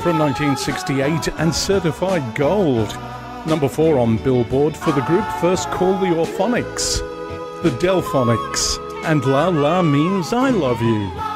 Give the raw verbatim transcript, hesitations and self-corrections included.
from nineteen sixty-eight and certified gold. Number four on Billboard for the group first called the Orphonics. The Delphonics and La La Means I Love You.